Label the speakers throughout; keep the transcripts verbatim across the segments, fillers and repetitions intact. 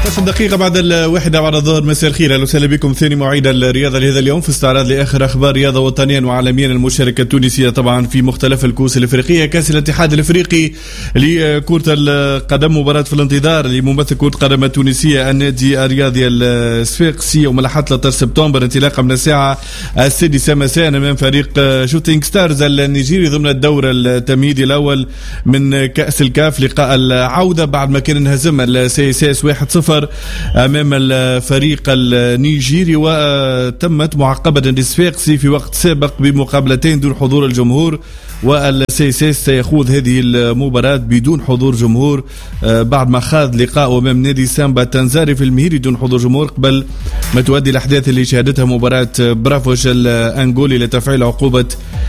Speaker 1: دقيقة بعد الواحدة بعد الظهر. مساء الخير، أهلا وسهلا بكم ثاني مواعيد الرياضة لهذا اليوم في استعراض لآخر أخبار رياضة وطنيا وعالميا. المشاركة التونسية طبعا في مختلف الكؤوس الإفريقية. كأس الاتحاد الإفريقي لكرة القدم، مباراة في الانتظار لممثل كرة القدم التونسية النادي الرياضي الصفاقسي يوم الأحد ثلاثة عشر سبتمبر انطلاقا من الساعة السادسة مساء أمام فريق شوتينغ ستارز النيجيري ضمن الدور التمهيدي الأول من كأس الكاف. لقاء العودة بعد ما كان انهزم السيساس واحد صفر أمام الفريق النيجيري، وتمت معاقبة الصفاقسي في وقت سابق بمقابلتين دون حضور الجمهور، والسيساس سيخوض هذه المباراة بدون حضور جمهور بعد ما خاض لقاء أمام نادي سامبا تنزاري في المهيري دون حضور جمهور قبل ما تؤدي الأحداث اللي شهدتها مباراة برافوش الأنغولي لتفعيل عقوبة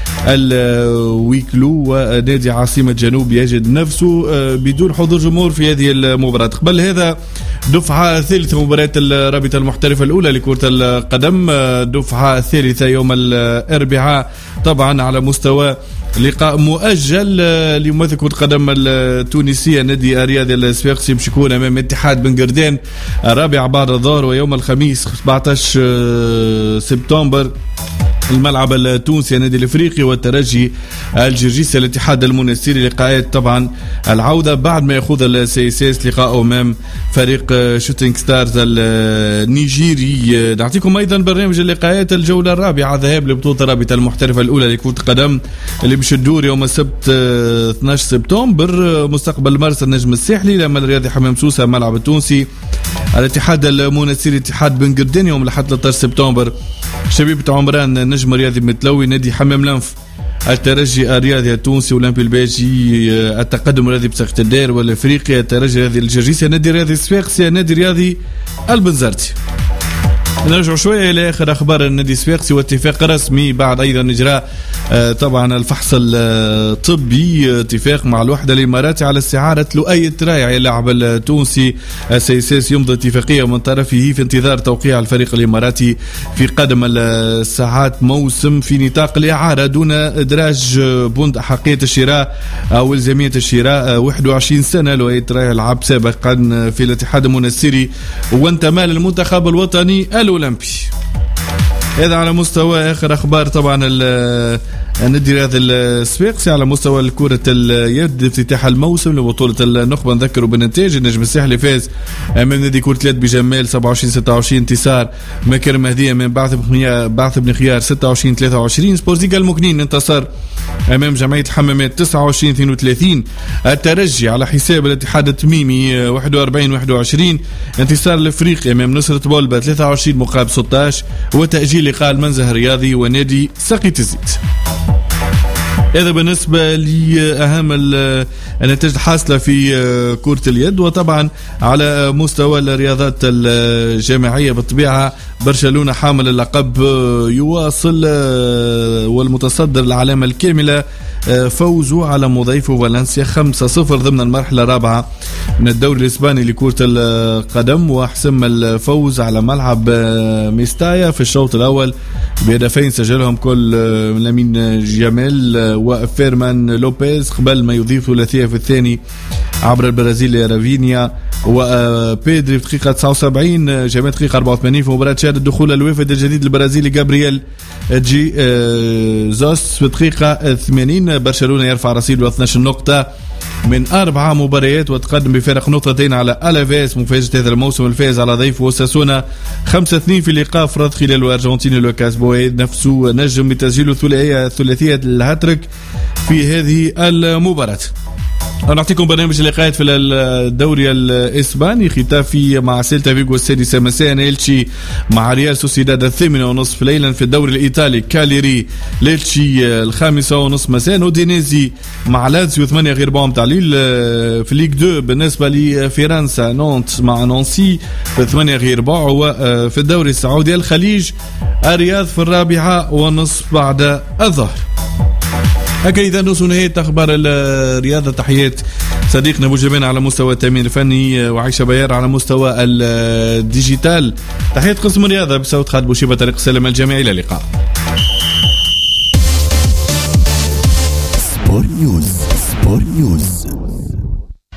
Speaker 1: الويكلو، ونادي عاصمة جنوب يجد نفسه بدون حضور جمهور في هذه المباراة. قبل هذا دفعة ثالثة مباراة الرابطة المحترفة الأولى لكرة القدم، دفعة ثالثة يوم الأربعاء طبعا على مستوى لقاء مؤجل لممثل كرة القدم التونسية نادي الرياضي الصفاقسي باش يكون امام اتحاد بن قردان الرابع بعد الظهر، ويوم الخميس سبعة عشر سبتمبر الملعب التونسي النادي الافريقي والترجي الجرجيسي الاتحاد المنستيري. لقاءات طبعا العوده بعد ما يخوض السيساس لقاء امام فريق شوتينغ ستارز النيجيري. نعطيكم ايضا برنامج اللقاءات الجوله الرابعه ذهاب لبطوله الرابطه المحترفه الاولى لكره القدم اللي باش تدور يوم السبت اثني عشر سبتمبر. مستقبل مرسى النجم الساحلي لما الرياضي حمام سوسه الملعب التونسي، الاتحاد المنستيري اتحاد بن قردان يوم الاحد ثلاثة عشر سبتمبر، شبيبة عمران نجم رياضي متلوي نادي حمام لنف، الترجي الرياضي التونسي اولمبي الباجي، التقدم الرياضي بسخت الدير والافريقيا، الترجي الرياضي الجرجيسي، النادي الرياضي الصفاقسي، النادي الرياضي البنزرتي. نرجع شوية إلى آخر أخبار النادي الصفاقسي واتفاق رسمي بعد أيضا إجراء طبعا الفحص الطبي، اتفاق مع الوحدة الإماراتي على استعارة لؤي الترايعي اللاعب التونسي السيساس. يمضي اتفاقية من طرفه في انتظار توقيع الفريق الإماراتي في قادم الساعات موسم في نطاق الإعارة دون إدراج بند حقية الشراء أو إلزامية الشراء. واحد وعشرين سنة لؤي الترايعي لعب سابقا في الاتحاد المنستيري وانتمى للمنتخب الوطني الأولمبي. هذا على مستوى آخر أخبار طبعا النادي الرياضي الصفاقسي. على مستوى كرة اليد افتتاح الموسم لبطولة النخبة، نذكروا بالنتائج: النجم الساحلي فاز أمام نادي كرة اليد بجمال سبعة وعشرين ستة وعشرين، انتصار مكر مهدية من بعث بعث بن خيار ستة وعشرين ثلاثة وعشرين، سبورتيكا المكنين انتصر أمام جمعية الحمامات تسعة وعشرين اثنين وثلاثين، الترجي على حساب الاتحاد التميمي واحد وأربعين واحد وعشرين، انتصار الافريقي أمام نصرة بولبا ثلاثة وعشرين مقابل ستة عشر، وتأجيل لقاء المنزه الرياضي ونادي ساقية الزيت. هذا بالنسبة لأهم النتائج الحاصلة في كرة اليد. وطبعا على مستوى الرياضات الجامعية بالطبيعة برشلونة حامل اللقب يواصل والمتصدر العلامة الكاملة فوزه على مضيفه فالنسيا خمسة صفر ضمن المرحلة الرابعة من الدوري الإسباني لكرة القدم، وحسم الفوز على ملعب ميستايا في الشوط الأول بهدفين سجلهم كل من لامين جمال وفيرمان لوبيز قبل ما يضيف ثلاثية في الثاني عبر البرازيل رافينيا وبيدري في دقيقة تسعة وسبعين، جمال دقيقة أربعة وثمانين في مباراة شهدت دخول الوافد الجديد البرازيلي جابرييل جي زوس في دقيقة ثمانين. برشلونة يرفع رصيده اثني عشر نقطة من أربعة مباريات وتقدم بفارق نقطتين على ألافيس مفاجأة هذا الموسم الفائز على ضيفه أوساسونا خمسة اثنين في لقاء فرض خلال الأرجنتيني لوكاس بويد نفسه نجم بتسجيل الثلاثية ثلاثية الهاتريك في هذه المباراة. نعطيكم برنامج اللقاءات في الدوري الإسباني: ختافي مع سيلتا فيغو السادسة مساء، إلتشي مع ريال سوسيداد الثامنة ونصف ليلا. في الدوري الإيطالي كاليري ليلتشي الخامسة ونصف مساء، اودينيزي مع لاتسيو ثمانية غير بوم تعليل. في ليج دو بالنسبة لفرنسا نونت مع نونسي في ثمانية غير بوع. وفي الدوري السعودي الخليج الرياض في الرابعة ونصف بعد الظهر. هكذا إذا نوصل نهاية أخبار الرياضة. تحيات صديقنا أبو جبان على مستوى التأمين الفني، وعيشة بيار على مستوى الديجيتال. تحيات قسم الرياضة بصوت خالد بوشيبة. طريق السلام الجميع، إلى اللقاء.
Speaker 2: سبور نيوز. سبور نيوز.